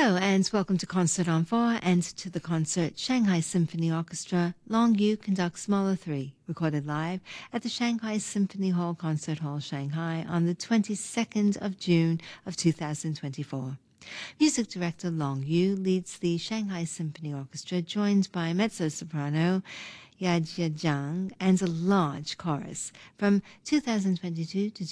Hello and welcome to Concert on 4 and to the concert Shanghai Symphony Orchestra Long Yu conducts Mahler 3, recorded live at the Shanghai Symphony Hall Concert Hall, Shanghai on the 22nd of June of 2024. Music director Long Yu leads the Shanghai Symphony Orchestra, joined by mezzo-soprano Yajia Zhang and a large chorus. From 2022 to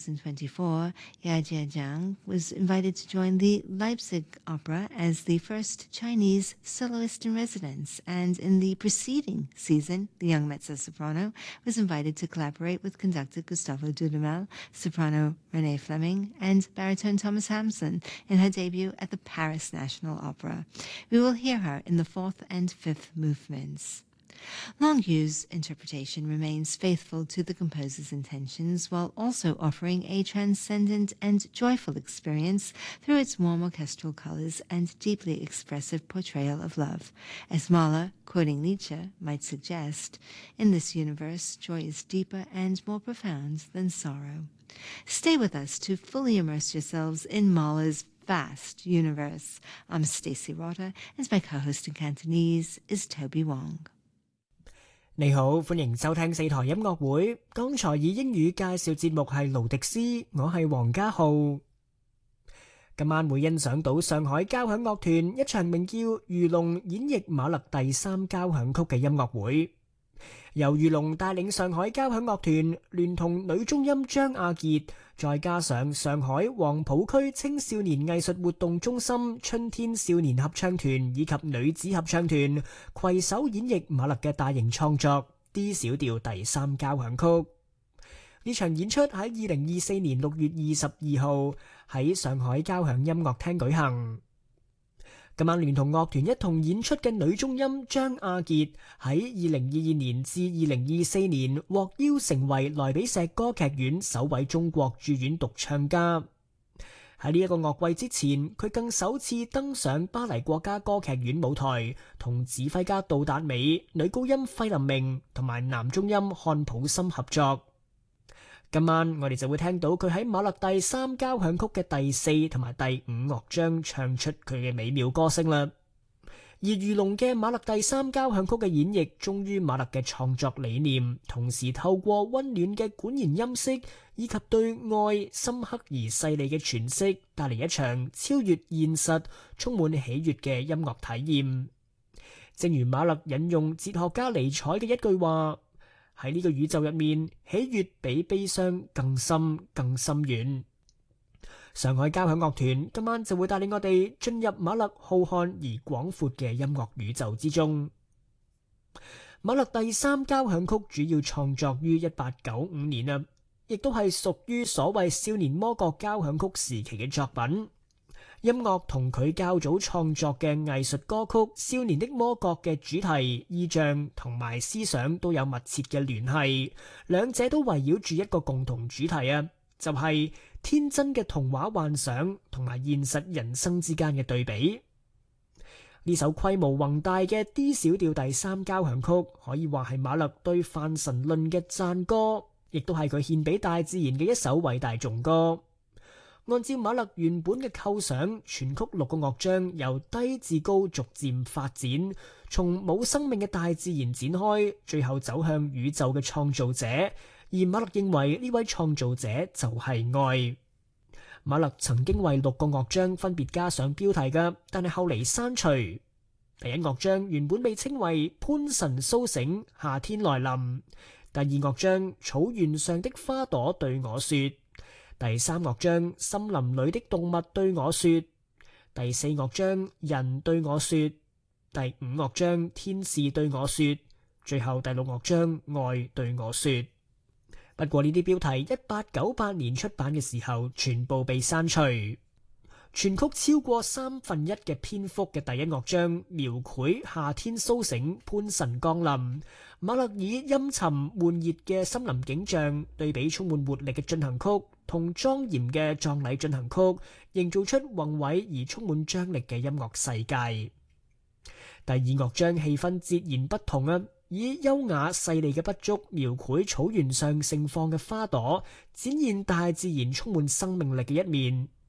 2024, Yajia Zhang was invited to join the Leipzig Opera as the first Chinese soloist in residence, and in the preceding season, the young mezzo-soprano was invited to collaborate with conductor Gustavo Dudamel, soprano Renee Fleming, and baritone Thomas Hampson in her debut at the Paris National Opera. We will hear her in the fourth and fifth movements. Long Yu's interpretation remains faithful to the composer's intentions, while also offering a transcendent and joyful experience through its warm orchestral colors and deeply expressive portrayal of love. As Mahler, quoting Nietzsche, might suggest, in this universe, joy is deeper and more profound than sorrow. Stay with us to fully immerse yourselves in Mahler's vast universe. I'm Stacey Rotter, and my co-host in Cantonese is Toby Wong. 你好，歡迎收聽四台音樂會。剛才以英語介紹節目係盧迪斯，我係黃家浩。今晚會欣賞到上海交響樂團一場名叫《魚龍演繹馬勒第三交響曲》嘅音樂會。由魚龍帶領上海交響樂團，聯同女中音張亞傑，再加上上海黃浦區青少年藝術活動中心春天少年合唱團以及女子合唱團，攜手演繹馬勒嘅大型創作《D 小調第三交響曲》。呢場演出喺2024年6月22號喺上海交響音樂廳舉行。今晚聯同樂團一同演出嘅女中音張亞傑喺2022年至2024年獲邀成為萊比錫歌劇院首位中國駐院獨唱家。喺呢一個樂季之前，佢更首次登上巴黎國家歌劇院舞台，同指揮家杜達美、女高音費林明同埋男中音漢普森合作。今晚我哋就會聽到佢喺馬勒第三交響曲嘅第四同埋第五樂章唱出佢嘅美妙歌聲啦。而魚龍嘅馬勒第三交響曲嘅演繹忠於馬勒嘅創作理念，同時透過溫暖嘅管弦音色以及對愛深刻而細膩嘅詮釋，帶嚟一場超越現實、充滿喜悅嘅音樂體驗。正如馬勒引用哲學家尼采嘅一句話，喺呢個宇宙入面，喜悅比悲傷更深更深遠。上海交響樂團今晚就會帶領我哋進入馬勒浩瀚而廣闊嘅音樂宇宙之中。馬勒第三交響曲主要創作於1895年啊，亦都係屬於所謂少年魔國交響曲時期嘅作品。音樂同佢較早創作嘅藝術歌曲《少年的魔國》嘅主題、意象同埋思想都有密切嘅聯繫，兩者都圍繞住一個共同主題啊，就係天真嘅童話幻想同埋現實人生之間嘅對比。呢首規模宏大嘅 D 小調第三交響曲，可以話係馬勒對泛神論嘅讚歌，亦都係佢獻俾大自然嘅一首偉大頌歌。按照馬勒原本嘅構想，全曲6個樂章由低至高逐漸發展，從冇生命嘅大自然展開，最後走向宇宙嘅創造者。而馬勒認為呢位創造者就係愛。馬勒曾經為6個樂章分別加上標題嘅，但係後嚟刪除。第一樂章原本被稱為潘神蘇醒，夏天來臨。第二樂章草原上的花朵對我說。第三樂章森林裏的動物對我說。第四樂章人對我說。第五樂章天使對我說。最後第6樂章愛對我說。不過呢啲標題1898年出版嘅時候全部被刪除。全曲超過1/3嘅篇幅嘅第一樂章描繪夏天蘇醒，潘神降臨。馬勒以陰沉悶熱嘅森林景象對比充滿活力嘅進行曲同莊嚴嘅葬禮進行曲，營造出宏偉而充滿張力嘅音樂世界。第二樂章氣氛截然不同啊，以優雅細膩嘅筆觸描繪草原上盛放嘅花朵，展現大自然充滿生命力嘅一面。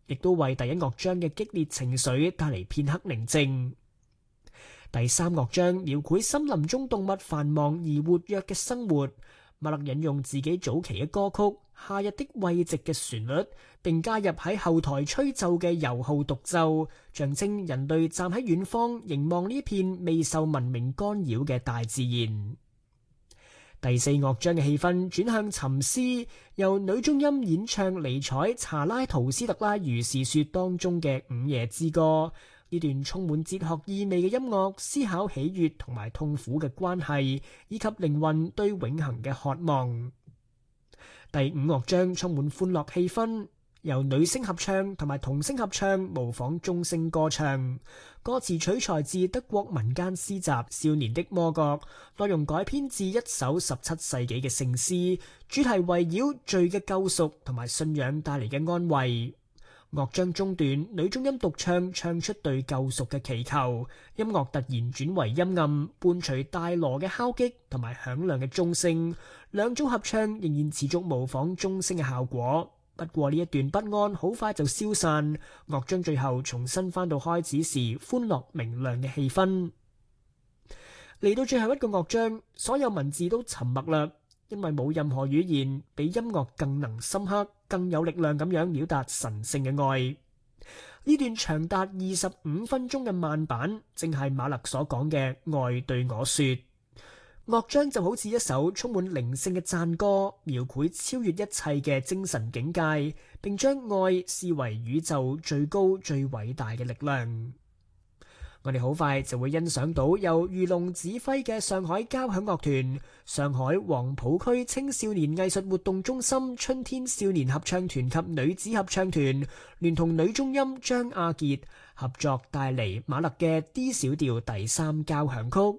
亦都為第一樂章嘅激烈情緒帶嚟片刻寧靜。第三樂章描繪森林中動物繁忙而活躍嘅生活，馬勒引用自己早期嘅歌曲《夏日的慰藉》嘅旋律，並加入喺後台吹奏嘅柔號獨奏，象徵人類站喺遠方凝望呢片未受文明干擾嘅大自然。第四樂章嘅氣氛轉向沉思，由女中音演唱尼采查拉圖斯特拉如是說當中嘅午夜之歌。呢段充滿哲學意味嘅音樂，思考喜悅同埋痛苦嘅關係，以及靈魂對永恆嘅渴望。第五樂章充滿歡樂氣氛，由女聲合唱同埋童聲合唱模仿中聲歌唱。歌詞取材自德國民間詩集《少年的魔角》，內容改編自一首17世紀嘅聖詩，主題圍繞罪嘅救贖同埋信仰帶嚟嘅安慰。樂章中段，女中音獨唱，唱出對救贖嘅祈求，音樂突然轉為陰暗，伴隨大鑼嘅敲擊同埋響亮嘅鐘聲，兩組合唱仍然持續模仿鐘聲嘅效果。不過呢一段不安好快就消散，樂章最後重新返到開始時歡樂明亮嘅氣氛。嚟到最後一個樂章，所有文字都沉默啦，因為冇任何語言比音樂更能深刻、更有力量咁樣表達神聖嘅愛。呢段長達25分鐘嘅慢板，正係馬勒所講嘅愛對我說。樂章就好似一首充滿靈性嘅讚歌，描繪超越一切嘅精神境界，並將愛視為宇宙最高最偉大嘅力量。我哋好快就會欣賞到由魚龍指揮嘅上海交響樂團、上海黃浦區青少年藝術活動中心春天少年合唱團及女子合唱團聯同女中音張亞傑合作帶嚟馬勒嘅 D 小調第3交響曲。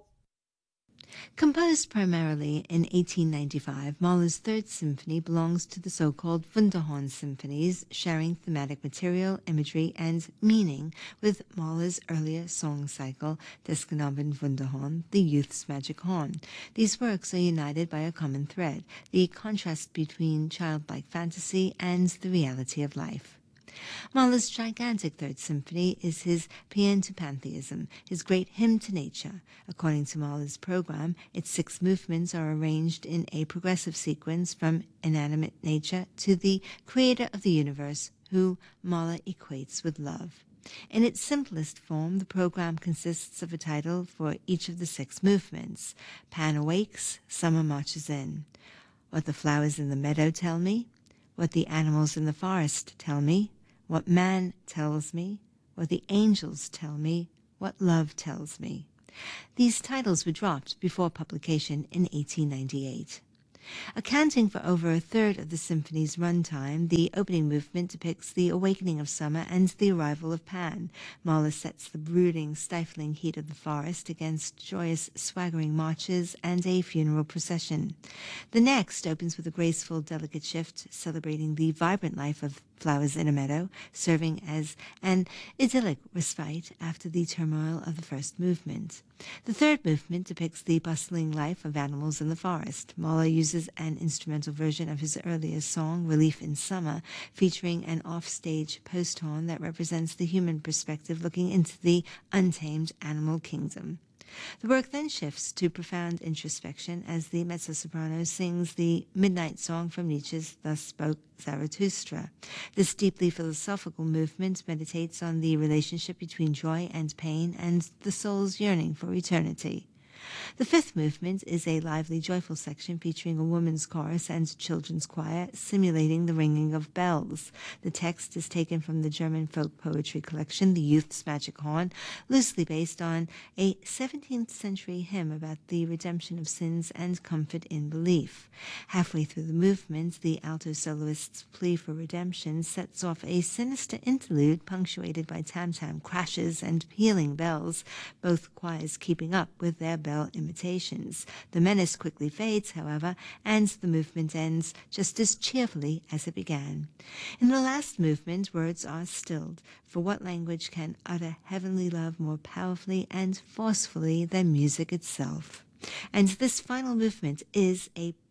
Composed primarily in 1895, Mahler's Third Symphony belongs to the so-called Wunderhorn symphonies, sharing thematic material, imagery, and meaning with Mahler's earlier song cycle, Das Knabenwunderhorn, the Youth's Magic Horn. These works are united by a common thread, the contrast between childlike fantasy and the reality of life. Mahler's gigantic Third Symphony is his paean to pantheism, his great hymn to nature. According to Mahler's program, its 6 movements are arranged in a progressive sequence from inanimate nature to the creator of the universe, who Mahler equates with love. In its simplest form, the program consists of a title for each of the 6 movements. Pan awakes, summer marches in. What the flowers in the meadow tell me, what the animals in the forest tell me, what man tells me, what the angels tell me, what love tells me. These titles were dropped before publication in 1898. Accounting for over a third of the symphony's runtime, the opening movement depicts the awakening of summer and the arrival of Pan. Mahler sets the brooding, stifling heat of the forest against joyous, swaggering marches and a funeral procession. The next opens with a graceful, delicate shift, celebrating the vibrant life of flowers in a meadow, serving as an idyllic respite after the turmoil of the first movement. The third movement depicts the bustling life of animals in the forest. Mahler uses an instrumental version of his earlier song, Relief in Summer, featuring an offstage post-horn that represents the human perspective looking into the untamed animal kingdom. The work then shifts to profound introspection as the mezzo-soprano sings the midnight song from Nietzsche's Thus Spoke Zarathustra. This deeply philosophical movement meditates on the relationship between joy and pain and the soul's yearning for eternity. The fifth movement is a lively, joyful section featuring a woman's chorus and children's choir simulating the ringing of bells. The text is taken from the German folk poetry collection, The Youth's Magic Horn, loosely based on a 17th century hymn about the redemption of sins and comfort in belief. Halfway through the movement, the alto soloist's plea for redemption sets off a sinister interlude punctuated by tam-tam crashes and pealing bells, both choirs keeping up with their bell imitations. The menace quickly fades, however, and the movement ends just as cheerfully as it began. In the last movement, words are stilled, for what language can utter heavenly love more powerfully and forcefully than music itself? And this final movement is a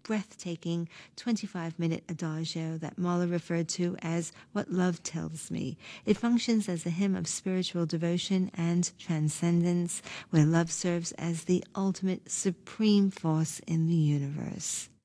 breathtaking 25-minute adagio that Mahler referred to as What Love Tells Me. It functions as a hymn of spiritual devotion and transcendence, where love serves as the ultimate supreme force in the universe.